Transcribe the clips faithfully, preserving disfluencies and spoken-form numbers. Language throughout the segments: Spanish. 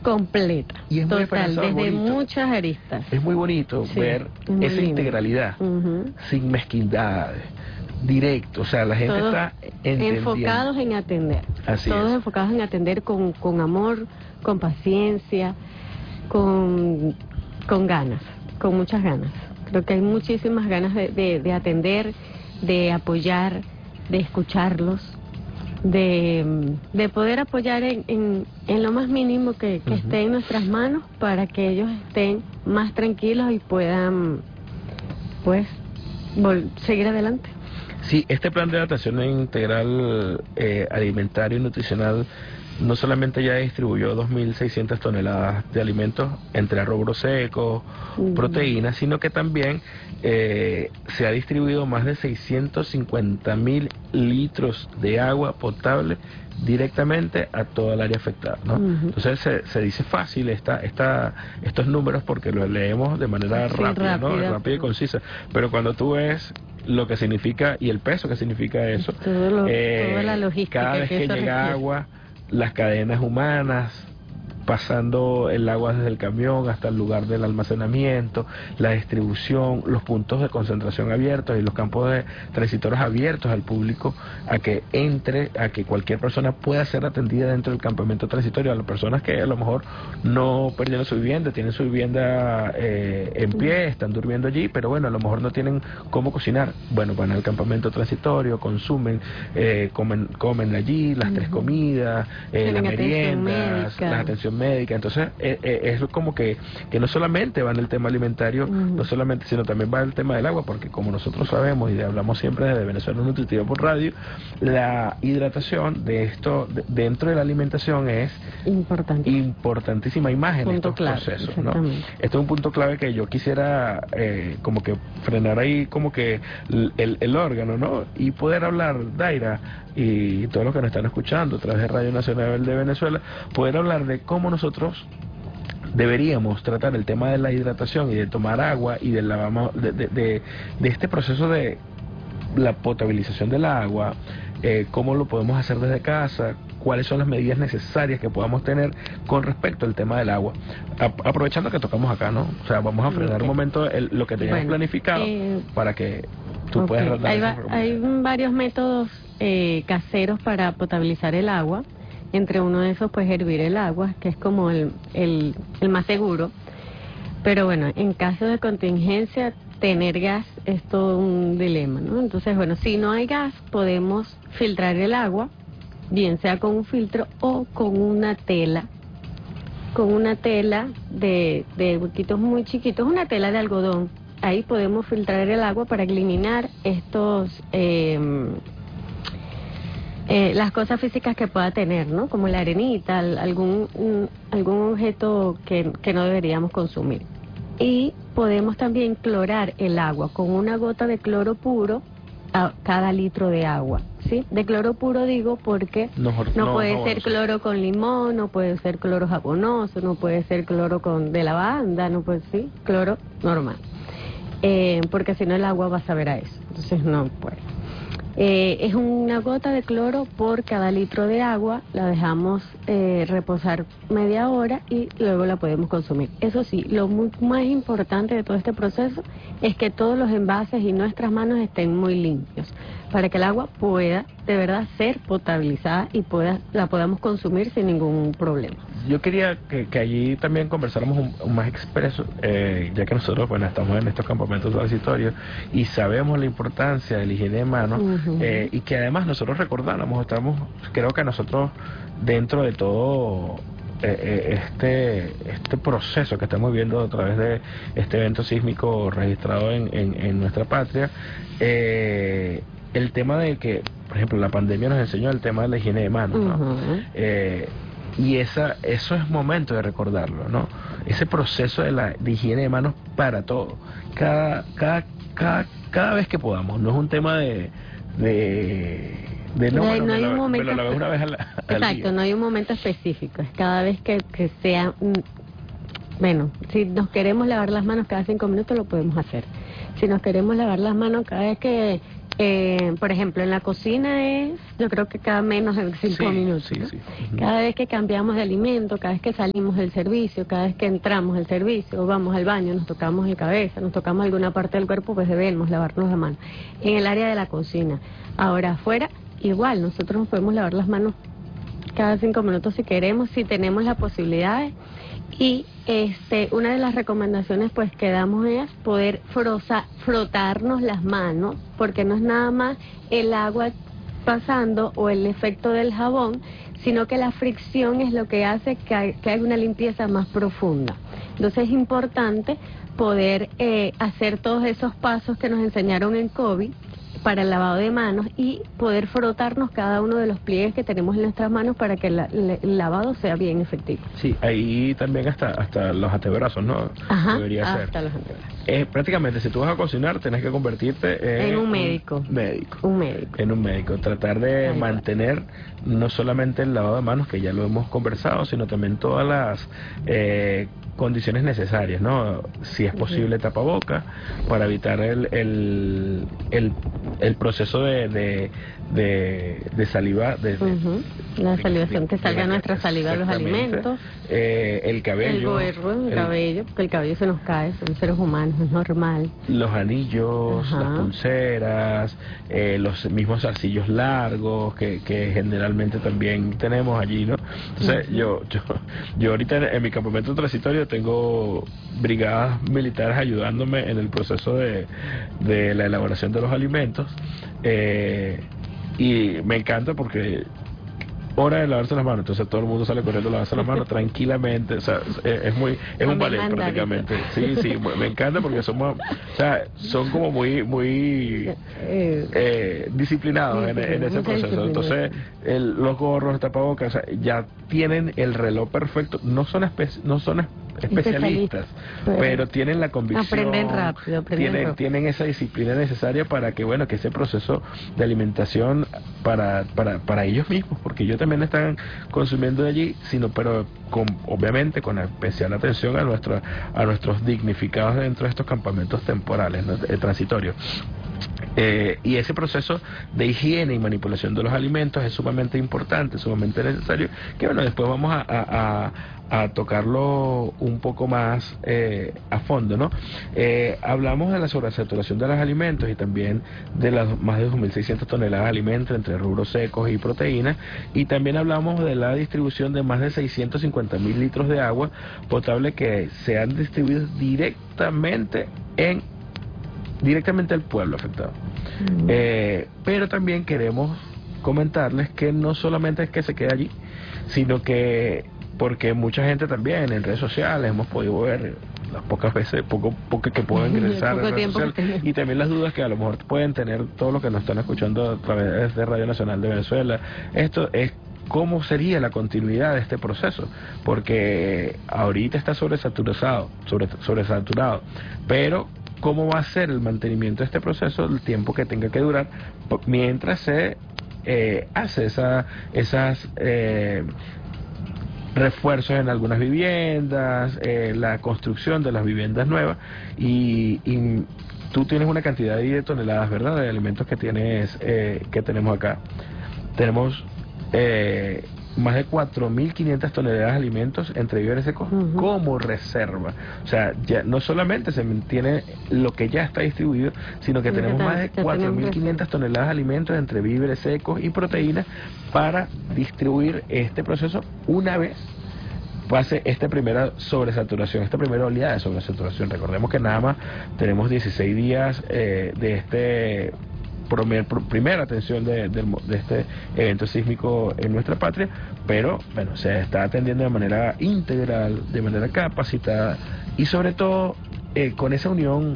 completa, y es muy total, desde bonito. muchas aristas. Es muy bonito sí, ver muy esa lindo. integralidad, uh-huh. sin mezquindades, directo, o sea, la gente Todos está entendiendo. enfocados en atender. Así Todos es. enfocados en atender con, con amor, con paciencia, con, con ganas, con muchas ganas. Creo que hay muchísimas ganas de, de, de atender, de apoyar, de escucharlos, de, de poder apoyar en, en, en lo más mínimo que, que uh-huh. esté en nuestras manos para que ellos estén más tranquilos y puedan, pues, vol- seguir adelante. Sí, este plan de adaptación integral eh, alimentario y nutricional no solamente ya distribuyó dos mil seiscientas toneladas de alimentos entre rubros secos, uh-huh. proteínas, sino que también eh, se ha distribuido más de seiscientos cincuenta mil litros de agua potable directamente a toda el área afectada, ¿no? Uh-huh. Entonces se, se dice fácil esta, esta, estos números porque los leemos de manera sí, rápida, ¿no? Rápida y concisa, pero cuando tú ves lo que significa y el peso que significa eso, Todo lo, eh, toda la logística cada vez que, que eso llega requiere. agua, las cadenas humanas, pasando el agua desde el camión hasta el lugar del almacenamiento, la distribución, los puntos de concentración abiertos y los campos de transitorios abiertos al público a que entre, a que cualquier persona pueda ser atendida dentro del campamento transitorio, a las personas que a lo mejor no perdieron su vivienda, tienen su vivienda eh, en pie, están durmiendo allí, pero bueno, a lo mejor no tienen cómo cocinar, bueno, van al campamento transitorio, consumen, eh, comen, comen allí las uh-huh. tres comidas, eh, las meriendas, las atenciones médica, entonces eh, eh, es como que, que no solamente va en el tema alimentario, uh-huh. no solamente, sino también va el tema del agua, porque como nosotros sabemos y hablamos siempre desde Venezuela Nutritiva por radio, la hidratación de esto de, dentro de la alimentación es Importante. importantísima imagen de estos clave, procesos, ¿no? Este es un punto clave que yo quisiera eh, como que frenar ahí como que el, el órgano, ¿no? Y poder hablar, Daira, y todos los que nos están escuchando a través de Radio Nacional de Venezuela, poder hablar de cómo nosotros deberíamos tratar el tema de la hidratación y de tomar agua y de, la, de, de, de, de este proceso de la potabilización del agua, eh, cómo lo podemos hacer desde casa, cuáles son las medidas necesarias que podamos tener con respecto al tema del agua. A, aprovechando que tocamos acá, ¿no? O sea, vamos a frenar okay. un momento el, lo que teníamos bueno, planificado eh, para que tú okay. puedas dar hay, va, hay varios métodos eh, caseros para potabilizar el agua. Entre uno de esos, pues hervir el agua, que es como el, el, el más seguro. Pero bueno, en caso de contingencia, tener gas es todo un dilema, ¿no? Entonces, bueno, si no hay gas, podemos filtrar el agua, bien sea con un filtro o con una tela, con una tela de, de huequitos muy chiquitos, una tela de algodón. Ahí podemos filtrar el agua para eliminar estos... Eh, Eh, las cosas físicas que pueda tener, ¿no? Como la arenita, algún un, algún objeto que, que no deberíamos consumir. Y podemos también clorar el agua con una gota de cloro puro a cada litro de agua, ¿sí? De cloro puro digo porque no, no, no puede no, ser no, cloro con limón, no puede ser cloro jabonoso, no puede ser cloro con de lavanda, no puede ser, sí, cloro normal. Eh, porque si no el agua va a saber a eso, entonces no puede. Eh, es una gota de cloro por cada litro de agua, la dejamos eh, reposar media hora y luego la podemos consumir. Eso sí, lo muy, más importante de todo este proceso es que todos los envases y nuestras manos estén muy limpios para que el agua pueda de verdad ser potabilizada y pueda la podamos consumir sin ningún problema. Yo quería que, que allí también conversáramos un, un más expreso, eh, ya que nosotros bueno estamos en estos campamentos transitorios y sabemos la importancia de la higiene de manos, uh-huh. eh, y que además nosotros recordáramos, estamos, creo que nosotros dentro de todo eh, este este proceso que estamos viendo a través de este evento sísmico registrado en, en, en nuestra patria, eh, el tema de que, por ejemplo, la pandemia nos enseñó el tema de la higiene de manos, ¿no? Uh-huh. Eh, y esa eso es momento de recordarlo, ¿no? Ese proceso de la de higiene de manos para todo, cada cada cada cada vez que podamos, no es un tema de de, de no, no, bueno, no hay me, un lo, momento me lo lavé una vez al, al exacto, día. No hay un momento específico, es cada vez que, que sea bueno, si nos queremos lavar las manos cada cinco minutos lo podemos hacer. Si nos queremos lavar las manos cada vez que Eh, por ejemplo, en la cocina es, yo creo que cada menos de cinco Sí, minutos. sí, ¿no? sí. Ujú. Cada vez que cambiamos de alimento, cada vez que salimos del servicio, cada vez que entramos al servicio, vamos al baño, nos tocamos la cabeza, nos tocamos alguna parte del cuerpo, pues debemos lavarnos las manos. En el área de la cocina. Ahora, afuera, igual, nosotros nos podemos lavar las manos cada cinco minutos si queremos, si tenemos las posibilidades. Y este, una de las recomendaciones pues que damos es poder froza, frotarnos las manos, porque no es nada más el agua pasando o el efecto del jabón, sino que la fricción es lo que hace que, hay, que haya una limpieza más profunda. Entonces es importante poder eh, hacer todos esos pasos que nos enseñaron en COVID para el lavado de manos y poder frotarnos cada uno de los pliegues que tenemos en nuestras manos para que la, la, el lavado sea bien efectivo. Sí, ahí también hasta hasta los antebrazos, ¿no? Ajá, Debería hasta ser. los antebrazos. Eh, prácticamente, si tú vas a cocinar, tienes que convertirte en, En un médico. médico. Un médico. En un médico. Tratar de Ahí mantener va. no solamente el lavado de manos, que ya lo hemos conversado, sino también todas las eh, condiciones necesarias, ¿no? Si es posible, uh-huh. tapaboca, para evitar el el, el, el proceso de, de, de, de saliva, de, uh-huh. la salivación, que salga nuestra saliva de los alimentos, eh, el cabello, el gorro, el, el cabello, porque el cabello se nos cae, somos seres humanos, es normal. Los anillos, uh-huh. las pulseras, eh, los mismos zarcillos largos que, que generalmente también tenemos allí, ¿no? Entonces, uh-huh. yo, yo, yo ahorita en, en mi campamento transitorio tengo brigadas militares ayudándome en el proceso de, de la elaboración de los alimentos, eh, y me encanta porque hora de lavarse las manos, entonces todo el mundo sale corriendo a lavarse las manos tranquilamente, o sea, es, es muy, es un ballet prácticamente. Sí, sí, me encanta porque somos, o sea, son como muy, muy eh, disciplinados en, en ese proceso. Entonces, el, los gorros, tapabocas, o sea, ya tienen el reloj perfecto, no son espe no son especialistas, pero, pero tienen la convicción, aprenden rápido, aprenden tienen, rápido. tienen esa disciplina necesaria para que, bueno, que ese proceso de alimentación para, para, para ellos mismos, porque ellos también están consumiendo de allí, sino pero con, obviamente con especial atención a nuestra, a nuestros dignificados dentro de estos campamentos temporales, ¿no? eh, transitorios. Eh, y ese proceso de higiene y manipulación de los alimentos es sumamente importante, sumamente necesario, que bueno, después vamos a, a, a, a tocarlo un poco más eh, a fondo, ¿no? Eh, hablamos de la sobresaturación de los alimentos y también de las más de dos mil seiscientas toneladas de alimentos entre rubros secos y proteínas, y también hablamos de la distribución de más de seiscientos cincuenta mil litros de agua potable que se han distribuido directamente en directamente al pueblo afectado. Mm. Eh, pero también queremos comentarles que no solamente es que se quede allí, sino que porque mucha gente también en redes sociales hemos podido ver las pocas veces, poco, poco que pueden ingresar a redes sociales, y también las dudas que a lo mejor pueden tener todos los que nos están escuchando a través de Radio Nacional de Venezuela. Esto es cómo sería la continuidad de este proceso, porque ahorita está sobresaturado, sobre, sobresaturado, pero cómo va a ser el mantenimiento de este proceso, el tiempo que tenga que durar, mientras se eh, hace esa, esas eh, refuerzos en algunas viviendas, eh, la construcción de las viviendas nuevas, y, y tú tienes una cantidad de toneladas, ¿verdad?, de alimentos que tienes, eh, que tenemos acá. Tenemos eh, más de cuatro mil quinientas toneladas de alimentos entre víveres secos uh-huh. como reserva. O sea, ya no solamente se mantiene lo que ya está distribuido, sino que sí, tenemos más de cuatro mil quinientas toneladas de alimentos entre víveres secos y proteínas para distribuir este proceso una vez pase esta primera sobresaturación, esta primera oleada de sobresaturación. Recordemos que nada más tenemos dieciséis días eh, de este Primer, primera atención de, de, de este evento sísmico en nuestra patria, pero bueno, se está atendiendo de manera integral, de manera capacitada y sobre todo eh, con esa unión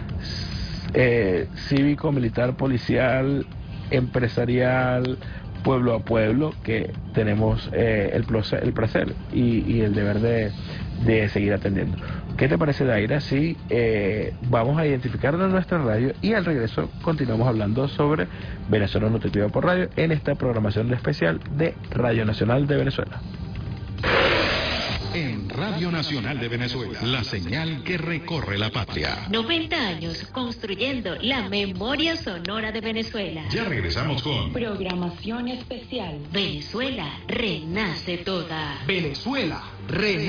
eh, cívico, militar, policial, empresarial, pueblo a pueblo, que tenemos eh, el, placer, el placer y, y el deber de, de seguir atendiendo. ¿Qué te parece, Daira, si eh, vamos a identificarnos en nuestra radio y al regreso continuamos hablando sobre Venezuela Nutritiva por Radio en esta programación especial de Radio Nacional de Venezuela? En Radio Nacional de Venezuela, la señal que recorre la patria. noventa años construyendo la memoria sonora de Venezuela. Ya regresamos con programación especial. Venezuela renace toda. Venezuela renace.